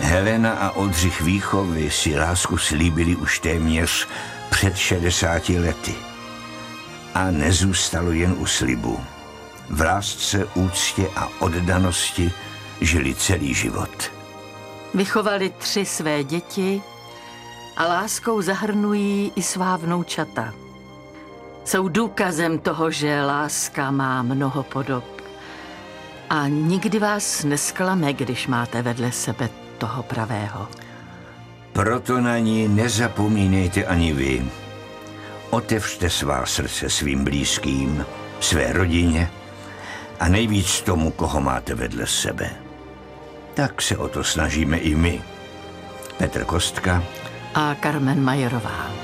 Helena a Oldřich Víchovi si lásku slíbili už téměř před 60 lety. A nezůstalo jen u slibu. V lásce, úctě a oddanosti žili celý život. Vychovali 3 své děti a láskou zahrnují i svá vnoučata. Jsou důkazem toho, že láska má mnoho podob. A nikdy vás nesklame, když máte vedle sebe toho pravého. Proto na ní nezapomínejte ani vy. Otevřte svá srdce svým blízkým, své rodině a nejvíc tomu, koho máte vedle sebe. Tak se o to snažíme i my. Petr Kostka a Carmen Majerová.